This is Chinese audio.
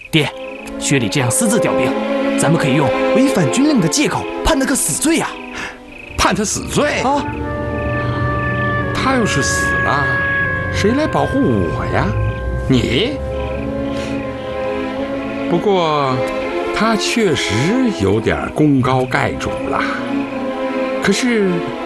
爹，薛礼这样私自调兵，咱们可以用违反军令的借口判他个死罪呀！ 判他死罪啊！ 他要是死了，谁来保护我呀？你？不过他确实有点功高盖主了。可是